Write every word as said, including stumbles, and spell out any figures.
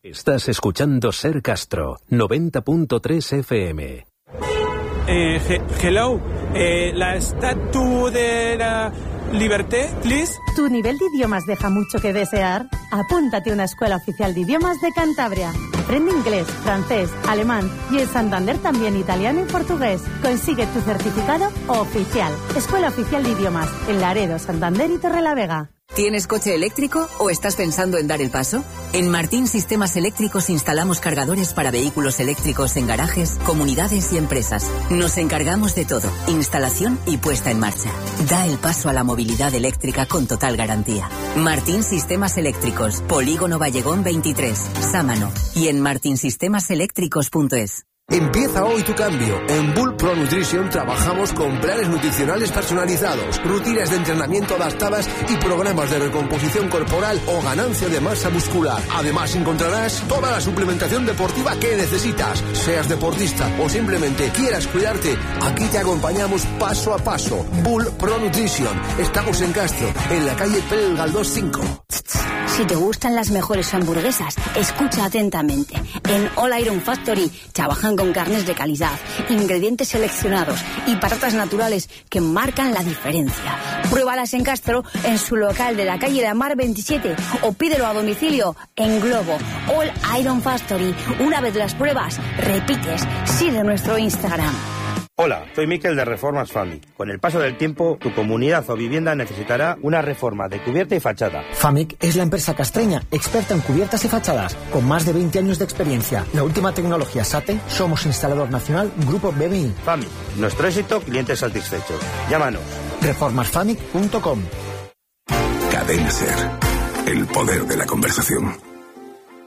Estás escuchando Ser Castro, noventa punto tres F M. Eh, he- hello, eh, la estatua de la Liberté, please. ¿Tu nivel de idiomas deja mucho que desear? Apúntate a una escuela oficial de idiomas de Cantabria. Aprende inglés, francés, alemán y en Santander también italiano y portugués. Consigue tu certificado oficial. Escuela Oficial de Idiomas en Laredo, Santander y Torrelavega. ¿Tienes coche eléctrico o estás pensando en dar el paso? En Martín Sistemas Eléctricos instalamos cargadores para vehículos eléctricos en garajes, comunidades y empresas. Nos encargamos de todo, instalación y puesta en marcha. Da el paso a la movilidad eléctrica con total garantía. Martín Sistemas Eléctricos, Polígono Vallegón veintitrés, Sámano y en martin sistemas eléctricos punto es. Empieza hoy tu cambio. En Bull Pro Nutrition trabajamos con planes nutricionales personalizados, rutinas de entrenamiento adaptadas y programas de recomposición corporal o ganancia de masa muscular. Además encontrarás toda la suplementación deportiva que necesitas. Seas deportista o simplemente quieras cuidarte, aquí te acompañamos paso a paso. Bull Pro Nutrition. Estamos en Castro, en la calle Pérez Galdós cinco. Si te gustan las mejores hamburguesas, escucha atentamente. En All Iron Factory trabajan con carnes de calidad, ingredientes seleccionados y patatas naturales que marcan la diferencia. Pruébalas en Castro, en su local de la calle La Mar veintisiete o pídelo a domicilio en Globo. All Iron Factory. Una vez las pruebas, repites. Sigue nuestro Instagram. Hola, soy Miquel de Reformas Famic. Con el paso del tiempo, tu comunidad o vivienda necesitará una reforma de cubierta y fachada. Famic es la empresa castreña experta en cubiertas y fachadas, con más de veinte años de experiencia. La última tecnología SATE, somos instalador nacional Grupo B M I. Famic, nuestro éxito, clientes satisfechos. Llámanos. reformas famic punto com. Cadena Ser, el poder de la conversación.